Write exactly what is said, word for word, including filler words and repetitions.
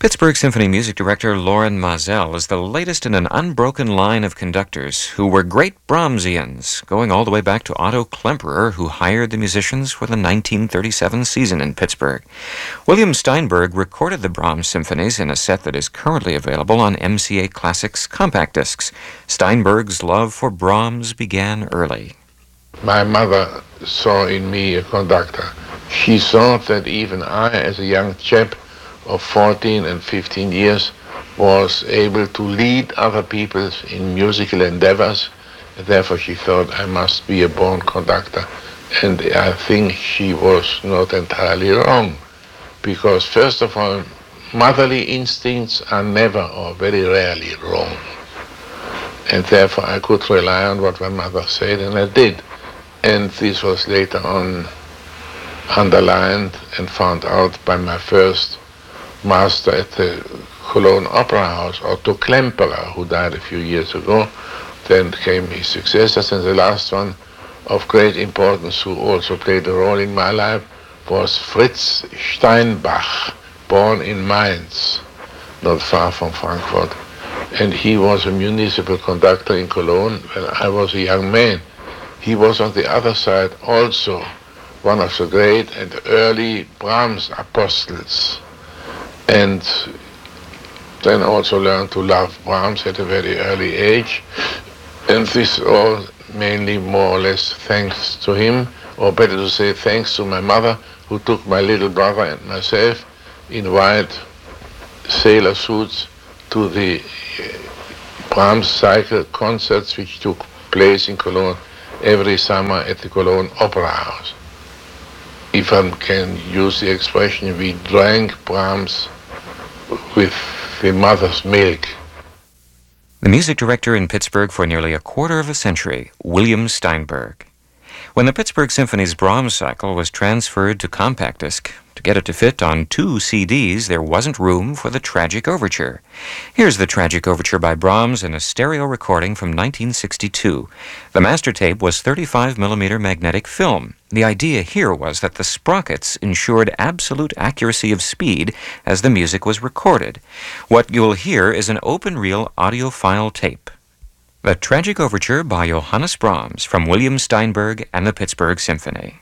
Pittsburgh Symphony music director Loren Mazel is the latest in an unbroken line of conductors who were great Brahmsians, going all the way back to Otto Klemperer, who hired the musicians for the nineteen thirty-seven season in Pittsburgh. William Steinberg recorded the Brahms symphonies in a set that is currently available on M C A Classics compact discs. Steinberg's love for Brahms began early. My mother saw in me a conductor. She thought that even I, as a young chap of fourteen and fifteen years, was able to lead other people in musical endeavors. And therefore she thought I must be a born conductor. And I think she was not entirely wrong. Because first of all, motherly instincts are never or very rarely wrong. And therefore I could rely on what my mother said, and I did. And this was later on underlined and found out by my first master at the Cologne Opera House, Otto Klemperer, who died a few years ago. Then came his successors, and the last one of great importance, who also played a role in my life, was Fritz Steinbach, born in Mainz, not far from Frankfurt. And he was a municipal conductor in Cologne when I was a young man. He was on the other side also one of the great and early Brahms apostles, and then also learned to love Brahms at a very early age. And this all mainly more or less thanks to him, or better to say thanks to my mother, who took my little brother and myself in white sailor suits to the Brahms cycle concerts which took place in Cologne every summer at the Cologne Opera House. If I can use the expression, we drank Brahms with the mother's milk. The music director in Pittsburgh for nearly a quarter of a century, William Steinberg. When the Pittsburgh Symphony's Brahms cycle was transferred to compact disc, to get it to fit on two C Ds, there wasn't room for the Tragic Overture. Here's the Tragic Overture by Brahms in a stereo recording from nineteen sixty-two. The master tape was thirty-five millimeter magnetic film. The idea here was that the sprockets ensured absolute accuracy of speed as the music was recorded. What you'll hear is an open-reel audiophile tape. The Tragic Overture by Johannes Brahms from William Steinberg and the Pittsburgh Symphony.